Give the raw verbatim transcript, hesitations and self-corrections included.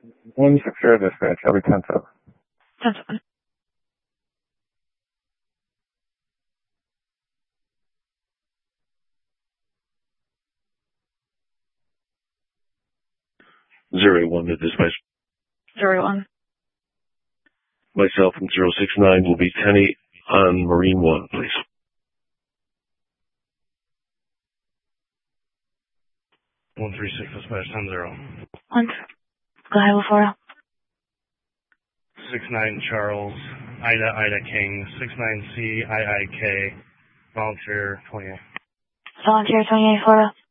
One secure dispatch, I'll be ten seven. ten seven. Zero one to dispatch. Zero one. Myself and zero six nine will be ten eight on Marine one, please. One three six dispatch ten zero. One. Go ahead before. Six nine Charles, Ida Ida King, six nine C I I K, volunteer twenty eight. Volunteer twenty eight Florida.